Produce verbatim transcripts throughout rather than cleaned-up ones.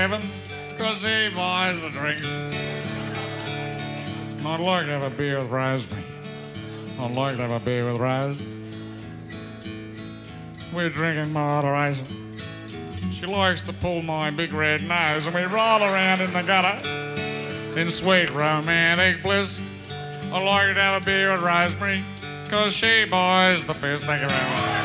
heaven, cause he buys the drinks. I'd like to have a beer with raspberry. I'd like to have a beer with Raz. We're drinking moderation. She likes to pull my big red nose and we roll around in the gutter in sweet romantic bliss. I'd like to have a beer with raspberry, cause she buys the piss. Thank you very much.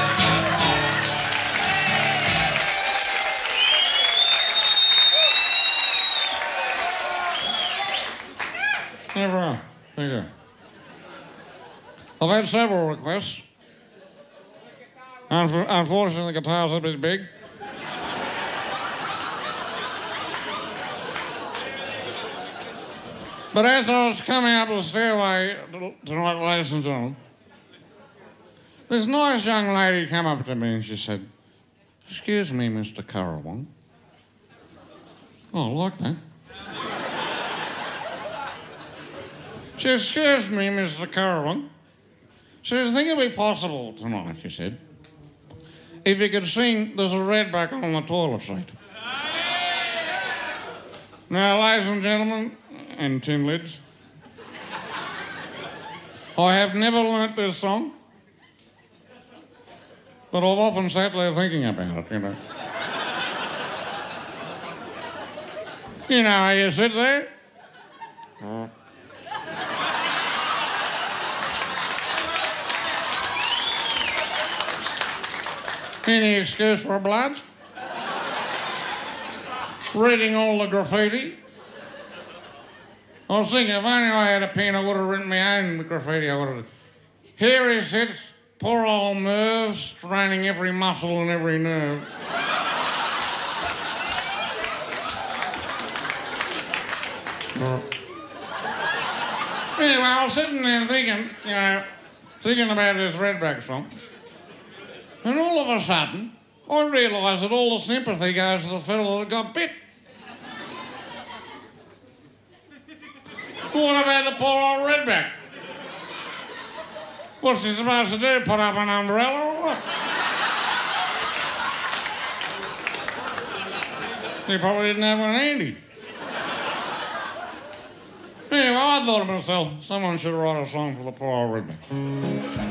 Never. Thank you. I've had several requests. Unf- unfortunately, the guitar's a bit big. But as I was coming up the stairway tonight, ladies and gentlemen, this nice young lady came up to me and she said, "Excuse me, Mister Currawong." Oh, I like that. She said, "Excuse me, Mister Currawong." She said, "I think it'd be possible tonight," she said, "if you could sing There's a Redback on the Toilet Seat." Now, ladies and gentlemen, and tin lids, I have never learnt this song, but I've often sat there thinking about it, you know. You know how you sit there? Uh. Any excuse for a bludge? Reading all the graffiti? I was thinking, if only I had a pen, I would have written my own graffiti. I would have. Here he sits, poor old Merv, straining every muscle and every nerve. Anyway, I was sitting there thinking, you know, thinking about this Redback song. And all of a sudden, I realised that all the sympathy goes to the fellow that got bit. What about the poor old Redback? What's he supposed to do, put up an umbrella or what? He probably didn't have one handy. Anyway, I thought to myself, someone should write a song for the poor old Redback.